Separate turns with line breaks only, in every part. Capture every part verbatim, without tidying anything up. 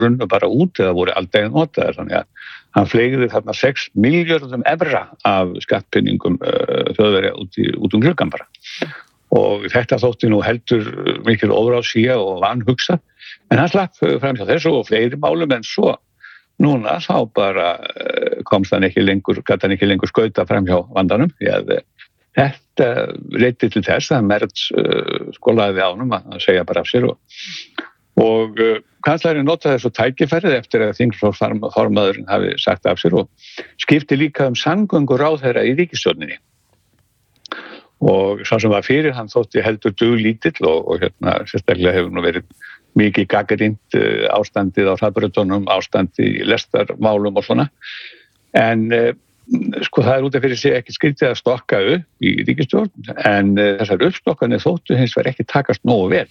runnu bara út eða voru aldrei notaðir, þannig að hann fleygði þarna sex milljörðum evra af skattpenningum uh, Þjóðverja út, í, út um gluggann bara. Og þetta þótti nú heldur mikil óráðsía og vanhugsað, en hann slapp fram hjá þessu og fleiri málum en svo. Núna þá bara komst hann ekki lengur, gat hann ekki lengur skauta fram hjá vandanum, því að þetta leiddi til þess að Merz uh, skolaði á honum að segja bara af sér og, og uh, kanslarinn notaði þessu tækifærið eftir að þingflokksformaðurinn hafi sagt af sér og skipti líka um samgönguráðherra í ríkisstjórninni. Og sá sem var fyrir hann þótti heldur duglítill og, og hérna sérstaklega hefur nú verið mikið gagnrýnt uh, ástandið á hraðbrautunum, ástandið í lestarmálum og svona. En uh, sko það er út af fyrir sig ekki skrítið að stokka upp í ríkisstjórn, en uh, þessar uppstokkanir þóttu hins vegar ekki takast nógu vel.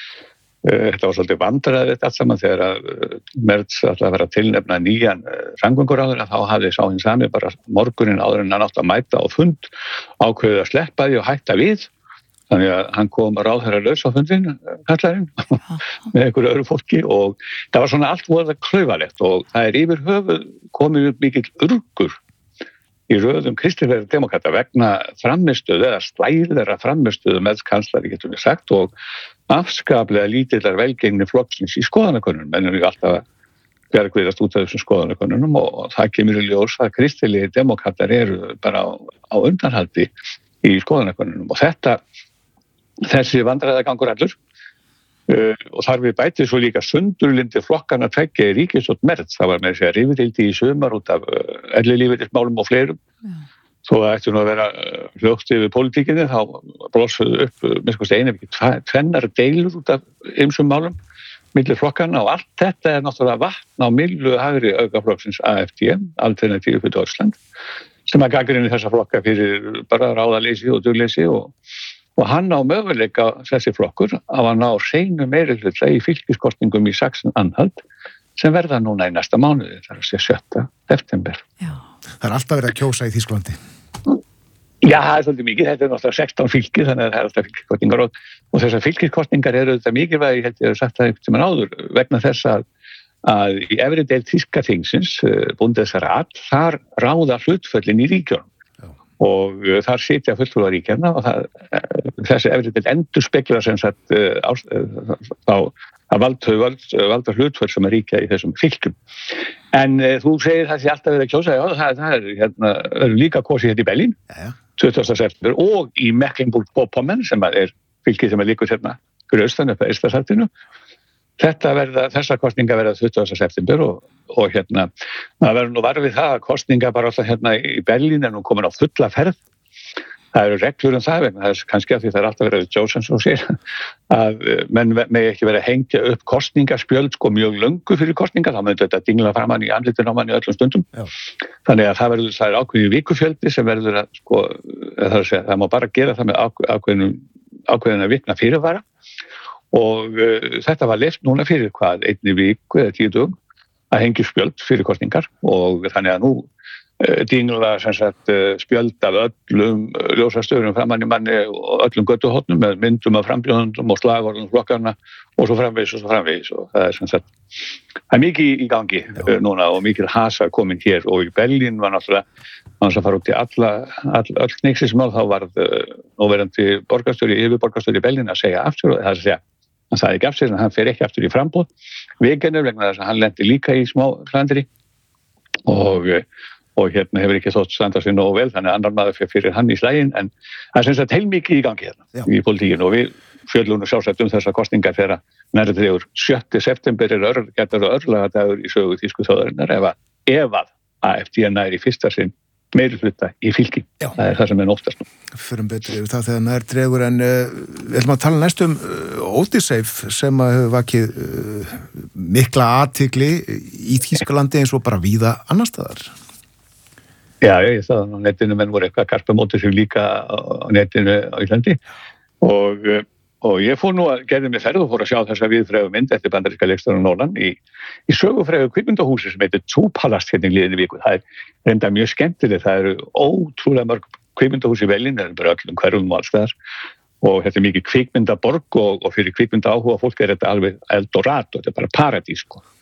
Uh, þetta var svolítið vandræðilegt allt saman þegar að uh, Merz ætlaði að vera að tilnefna nýjan uh, samgönguráðherra, þá hafði sá hinn sami bara morguninn áður en hann átti að mæta á fund, ákveðið að sleppa því og hætta við. Þannig að hann kom ráðherra laus á fundin, kallarinn, með einhverju öðru fólki og það var svona allt voða klaufalegt og það er yfir höfuð komið upp mikill urgur í röðum kristilegri demókrata vegna frammistöðu eða slæðara frammistöðu með kanslari getum við sagt og afskaplega lítillar velgengni flokksins í skoðanakönnunum, en er alltaf að bjargviðast út af þessum skoðanakönnunum og það kemur í ljós að kristilegri demókratar eru bara á, á undanhaldi í skoðanakönnunum og þetta þessi vandræðagangur allur uh, og þar við bætið svo líka sundurlyndi flokkana tveggja í ríkisstjórn Merz, það var með þess að rifrildi í sumar út af uh, ellilífeyrismálum og fleirum. Ja. Þó það ætti nú að vera uh, hljótt yfir pólitíkinni, þá blossuðu upp uh, með sko einu ekki tvennar deilur út af ýmsum málum milli flokkana og allt þetta er náttúrulega vatn á millu hægri aukaflokksins A F D, Alternative für Deutschland, sem að gagnrýnir þessa flokka fyrir bara ráðaleysi og dugleysi og Og hann á möguleika þessi flokkur á að ná hreinu meirihluta í fylkiskosningum í Sachsen-Anhalt sem verða núna í næsta mánuði, það er að segja sjötta september.
Já. Það er alltaf verið að kjósa í Þýskalandi.
Já, það er svolítið mikið, þetta er náttúrulega sextán fylki, þannig að það er alltaf fylkiskostningar og, og þessar fylkiskostningar eru þetta mikilvægi, held ég að sagt það einhvern tímann áður, vegna þess að, að í efri deild þýska þingsins, Bundesrat, þar ráða hlutföllin í ríkjunum. Og þar sitja fulltrúar ríkjanna og það, þessi efriðild endur speklar sem sagt þá að valda, valda hlutföll sem að ríkja í þessum fylkjum. En uh, þú segir það sé alltaf verið að kjósa, já það, það er hérna, er líka kosið hérna í Berlín, tuttugasta september og í Mecklenburg-Vorpommern sem er fylkið sem er líkur hérna fyrir austan upp að Eystrasaltinu. Þetta verða, þessar kostningar verða tuttugasta september og, og hérna, það verður nú varfið það að kostningar bara alltaf hérna í Berlín er nú komin á fulla ferð. Það eru reglur um það vegna, það er kannski að því það er alltaf verið Jósens og sér, að menn með ekki verið að hengja upp kostningaspjöld sko mjög löngu fyrir kostningar, þá myndir þetta dingla framan í andlitin á mann í öllum stundum. Já. Þannig að það verður, það er ákveðin vikufjöldi sem verður að sko, það er að segja, það má bara gera það með ákveðin, ákveðin að vikna fyrirvara. Og uh, þetta var leyft núna fyrir hvað, einni viku eða tíu dögum að hengja spjöld fyrir kostningar og þannig að nú uh, dingla sem sagt uh, spjöld af öllum uh, ljósastöðurum framann í manni og öllum götuhornum með myndum af frambjóðendum og slagorðum flokkarna og svo framvegis og svo framvegis og það er sem sagt, það er mikið í gangi uh, núna og mikið hasa komin hér og í Berlín var náttúrulega, þannig að fara út í alla, all, all nexismál þá var uh, núverandi borgarstjóri, yfirborgarstjóri í Berlín að segja aftur og það er að segja hann sagði ekki af sér, en hann fer ekki aftur í frambúð veganur vegna þess að hann lendi líka í smá klandri og, og hérna hefur ekki þótt standa sér nógu vel, þannig að annar maður fyrir, fyrir hann í slægin, en það er sem sagt heilmikið í gangi hérna Já. Í politíkinu og við fjöllum nú sjálfsagt um þessar kostningar þegar nærri dregur sjötta september er örl, getur örlagadagur í sögu þýsku þjóðarinnar ef að, ef að A F D nær í fyrsta sinn meiri hluta í fylki. Já. Það er það sem er oftast nú.
Förum betur yfir það þegar nær dregur en uh, við ætlum að tala næst um uh, Odyssey sem að hefur vakið uh, mikla athygli í Þýskalandi eins og bara víða annar staðar.
Já, ég það á netinu menn voru eitthvað karpa móti sig líka á netinu á Íslandi og, og ég fór nú að gerði mig ferð og fór að sjá þessa viðfrægu mynd eftir bandaríska leikstjórann Nolan í, í sögufrægu kvikmyndahúsi sem heitir Zoopalast hérna í liðinni viku. Það er reynda mjög skemmtileg, það eru ótrúlega mörg kvikmyndahús í Berlín, það er bara öllum hverfum og alls þar og þetta er mikið kvikmyndaborg og, og fyrir kvikmyndaáhuga fólk er þetta alveg eldorado, þetta er bara paradís sko.